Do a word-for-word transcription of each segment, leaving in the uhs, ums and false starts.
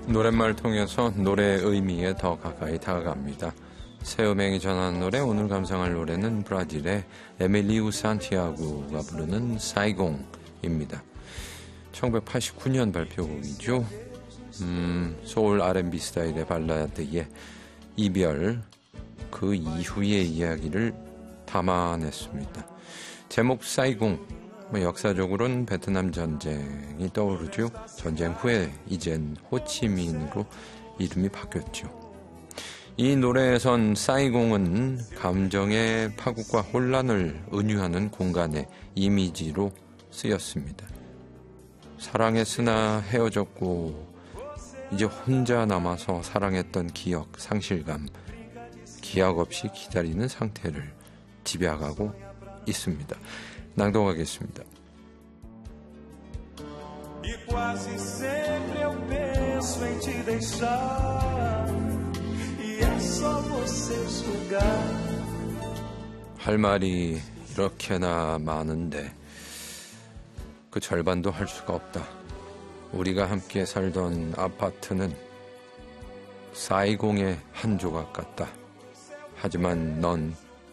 노랫말을 통해서 노래의 의미에 더 가까이 다가갑니다. 새음행이 전하는 노래, 오늘 감상할 노래는 브라질의 에밀리우 산티아고가 부르는 사이공입니다. 천구백팔십구 년 발표곡이죠. 음, 소울 알앤비 스타일의 발라드의 이별, 그 이후의 이야기를 담아냈습니다. 제목 사이공, 뭐 역사적으로는 베트남 전쟁이 떠오르죠. 전쟁 후에 이젠 호치민으로 이름이 바뀌었죠. 이 노래에선 사이공은 감정의 파국과 혼란을 은유하는 공간의 이미지로 쓰였습니다. 사랑했으나 헤어졌고 이제 혼자 남아서 사랑했던 기억, 상실감, 기약 없이 기다리는 상태를 지배하고 있습니다. 낭독하겠습니다. E quase sempre eu penso em te deixar e é só você julgar. 할 말이 이렇게나 많은데 그 절반도 할 수가 없다. 우리가 함께 살던 아파트는 사이공의 한 조각 같다. 하지만 넌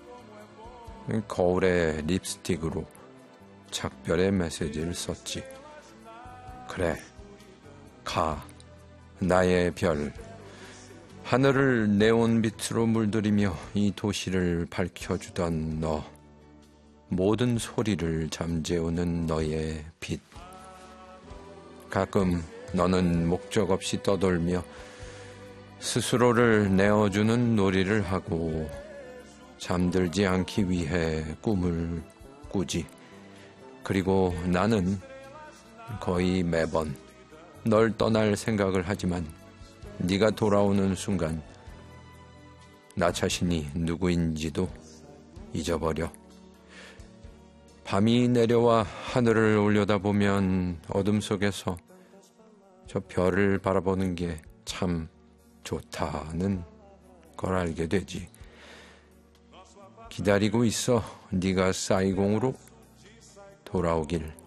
거울에 립스틱으로 작별의 메시지를 썼지. 그래, 가, 나의 별. 하늘을 네온빛으로 물들이며 이 도시를 밝혀주던 너. 모든 소리를 잠재우는 너의 빛. 가끔 너는 목적 없이 떠돌며 스스로를 내어주는 놀이를 하고 잠들지 않기 위해 꿈을 꾸지. 그리고 나는 거의 매번 널 떠날 생각을 하지만 네가 돌아오는 순간 나 자신이 누구인지도 잊어버려. 밤이 내려와 하늘을 올려다보면 어둠 속에서 저 별을 바라보는 게 참 좋다는 걸 알게 되지. 기다리고 있어. 네가 사이공으로 돌아오길.